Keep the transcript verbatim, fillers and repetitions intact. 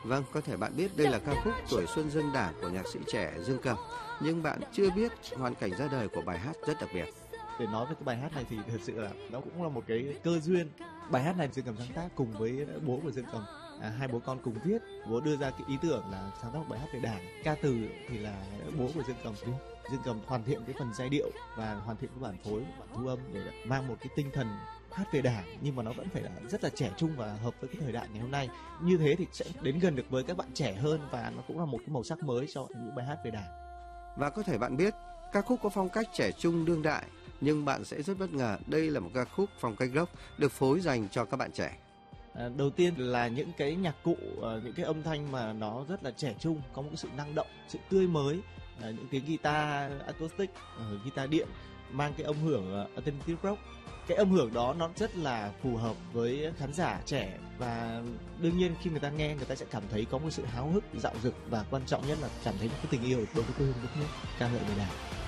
Vâng, có thể bạn biết đây là ca khúc Tuổi Xuân Dân Đảng của nhạc sĩ trẻ Dương Cầm, nhưng bạn chưa biết hoàn cảnh ra đời của bài hát rất đặc biệt. Để nói về cái bài hát này thì thật sự là nó cũng là một cái cơ duyên. Bài hát này Dương Cầm sáng tác cùng với bố của Dương Cầm, à, hai bố con cùng viết. Bố đưa ra cái ý tưởng là sáng tác một bài hát về Đảng. Ca từ thì là bố của Dương Cầm viết. Dương Cầm hoàn thiện cái phần giai điệu và hoàn thiện cái bản phối, bản thu âm để mang một cái tinh thần hát về Đảng, nhưng mà nó vẫn phải là rất là trẻ trung và hợp với cái thời đại ngày hôm nay. Như thế thì sẽ đến gần được với các bạn trẻ hơn, và nó cũng là một cái màu sắc mới cho những bài hát về Đảng. Và có thể bạn biết ca khúc có phong cách trẻ trung đương đại, nhưng bạn sẽ rất bất ngờ đây là một ca khúc phong cách rock được phối dành cho các bạn trẻ. À, đầu tiên là những cái nhạc cụ, uh, những cái âm thanh mà nó rất là trẻ trung, có một cái sự năng động, sự tươi mới, uh, những cái guitar acoustic, uh, guitar điện mang cái âm hưởng uh, alternative rock. Cái âm hưởng đó nó rất là phù hợp với khán giả trẻ, và đương nhiên khi người ta nghe, người ta sẽ cảm thấy có một sự háo hức, dạo dực, và quan trọng nhất là cảm thấy một cái tình yêu đối với quê hương đất nước, ca ngợi về Đảng.